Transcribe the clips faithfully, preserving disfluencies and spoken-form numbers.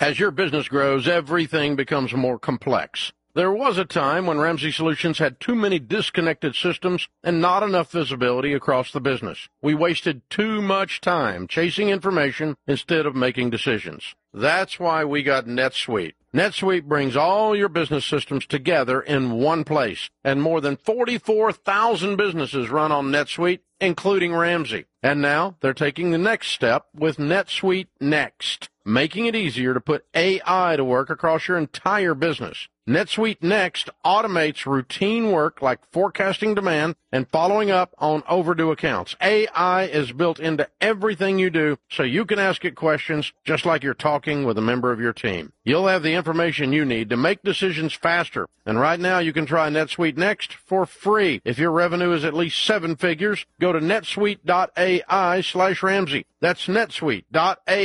As your business grows, everything becomes more complex. There was a time when Ramsey Solutions had too many disconnected systems and not enough visibility across the business. We wasted too much time chasing information instead of making decisions. That's why we got NetSuite. NetSuite brings all your business systems together in one place, and more than forty-four thousand businesses run on NetSuite, including Ramsey. And now they're taking the next step with NetSuite Next, making it easier to put A I to work across your entire business. NetSuite Next automates routine work like forecasting demand and following up on overdue accounts. A I is built into everything you do, so you can ask it questions just like you're talking with a member of your team. You'll have the information you need to make decisions faster. And right now you can try NetSuite Next for free. If your revenue is at least seven figures, go to netsuite.ai slash Ramsey. That's netsuite.ai.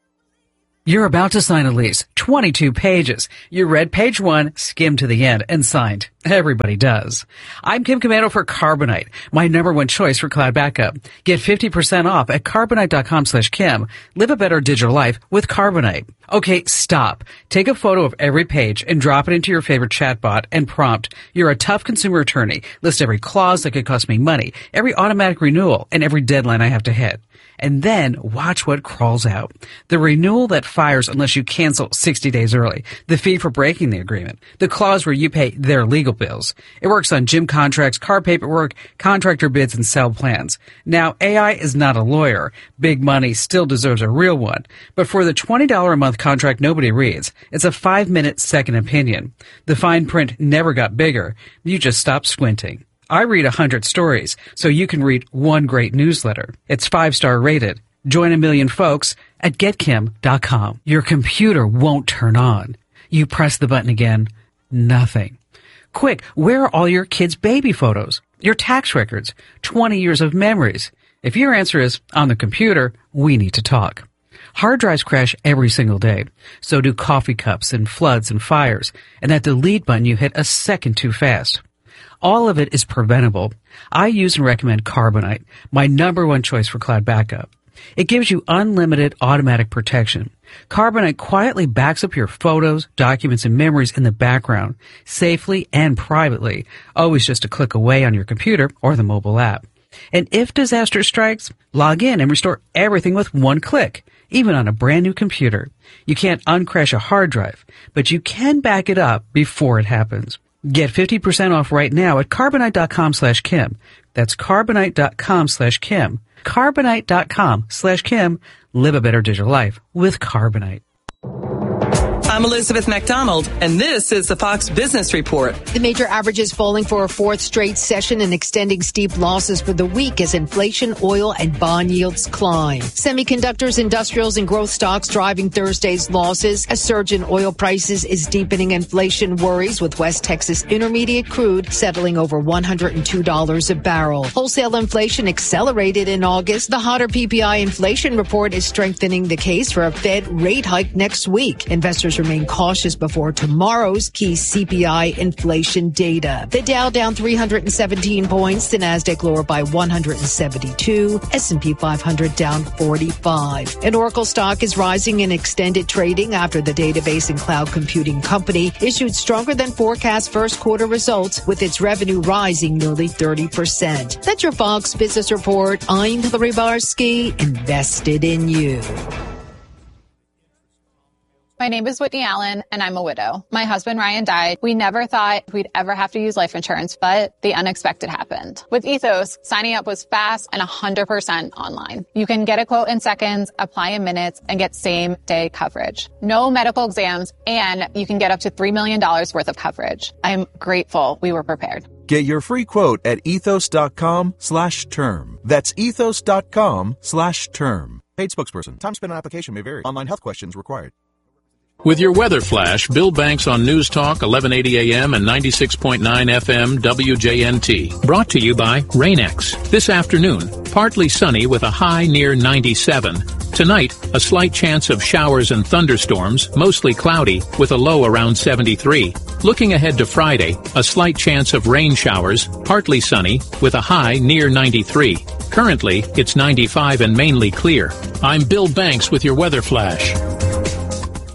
You're about to sign a lease, twenty-two pages. You read page one, skimmed to the end, and signed. Everybody does. I'm Kim Commando for Carbonite, my number one choice for cloud backup. Get fifty percent off at carbonite.com slash Kim. Live a better digital life with Carbonite. Okay, stop. Take a photo of every page and drop it into your favorite chatbot and prompt, "You're a tough consumer attorney. List every clause that could cost me money, every automatic renewal, and every deadline I have to hit." And then watch what crawls out. The renewal that fires unless you cancel sixty days early. The fee for breaking the agreement. The clause where you pay their legal bills. It works on gym contracts, car paperwork, contractor bids, and sell plans. Now, A I is not a lawyer. Big money still deserves a real one. But for the twenty dollars a month contract nobody reads, it's a five-minute second opinion. The fine print never got bigger. You just stopped squinting. I read a hundred stories, so you can read one great newsletter. It's five-star rated. Join a million folks at get kim dot com. Your computer won't turn on. You press the button again. Nothing. Quick, where are all your kids' baby photos? Your tax records? twenty years of memories? If your answer is on the computer, we need to talk. Hard drives crash every single day. So do coffee cups and floods and fires. And that delete button you hit a second too fast. All of it is preventable. I use and recommend Carbonite, my number one choice for cloud backup. It gives you unlimited automatic protection. Carbonite quietly backs up your photos, documents, and memories in the background, safely and privately, always just a click away on your computer or the mobile app. And if disaster strikes, log in and restore everything with one click, even on a brand new computer. You can't uncrash a hard drive, but you can back it up before it happens. Get fifty percent off right now at carbonite.com slash Kim. That's carbonite.com slash Kim. Carbonite.com slash Kim. Live a better digital life with Carbonite. I'm Elizabeth MacDonald, and this is the Fox Business Report. The major averages falling for a fourth straight session and extending steep losses for the week as inflation, oil, and bond yields climb. Semiconductors, industrials, and growth stocks driving Thursday's losses. A surge in oil prices is deepening inflation worries, with West Texas Intermediate crude settling over one hundred two dollars a barrel. Wholesale inflation accelerated in August. The hotter P P I inflation report is strengthening the case for a Fed rate hike next week. Investors remain cautious before tomorrow's key C P I inflation data. The Dow down three hundred seventeen points, the Nasdaq lower by one hundred seventy-two, S and P five hundred down forty-five. An Oracle stock is rising in extended trading after the database and cloud computing company issued stronger than forecast first quarter results, with its revenue rising nearly thirty percent. That's your Fox Business Report. I'm Hillary Barsky, invested in you. My name is Whitney Allen, and I'm a widow. My husband, Ryan, died. We never thought we'd ever have to use life insurance, but the unexpected happened. With Ethos, signing up was fast and one hundred percent online. You can get a quote in seconds, apply in minutes, and get same-day coverage. No medical exams, and you can get up to three million dollars worth of coverage. I'm grateful we were prepared. Get your free quote at ethos.com slash term. That's ethos.com slash term. Paid spokesperson. Time spent on application may vary. Online health questions required. With your weather flash, Bill Banks on News Talk, eleven eighty A M and ninety-six point nine F M W J N T. Brought to you by Rain-X. This afternoon, partly sunny with a high near ninety-seven. Tonight, a slight chance of showers and thunderstorms, mostly cloudy, with a low around seventy-three. Looking ahead to Friday, a slight chance of rain showers, partly sunny, with a high near ninety-three. Currently, it's ninety-five and mainly clear. I'm Bill Banks with your weather flash.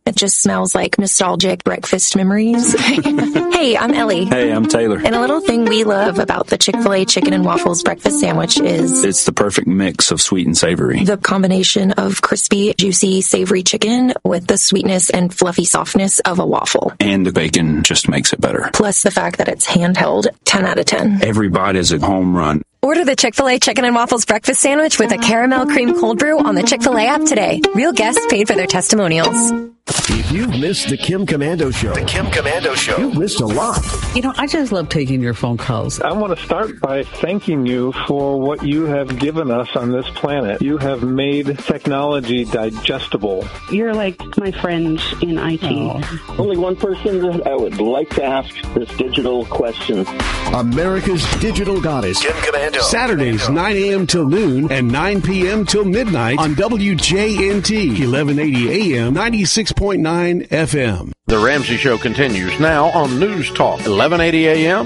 It just smells like nostalgic breakfast memories. Hey, I'm Ellie. Hey, I'm Taylor. And a little thing we love about the Chick-fil-A Chicken and Waffles breakfast sandwich is it's the perfect mix of sweet and savory. The combination of crispy, juicy, savory chicken with the sweetness and fluffy softness of a waffle. And the bacon just makes it better. Plus the fact that it's handheld, ten out of ten. Every bite is a home run. Order the Chick-fil-A Chicken and Waffles breakfast sandwich with a caramel cream cold brew on the Chick-fil-A app today. Real guests paid for their testimonials. If you've missed the Kim Komando Show, the Kim Komando Show, you've missed a lot. You know, I just love taking your phone calls. I want to start by thanking you for what you have given us on this planet. You have made technology digestible. You're like my friend in I T. Oh. Only one person that I would like to ask this digital question. America's Digital Goddess. Kim Komando. Saturdays, nine a.m. till noon and nine p.m. till midnight on W J N T, eleven eighty A M, ninety-six point nine F M. The Ramsey Show continues now on News Talk, eleven eighty A M.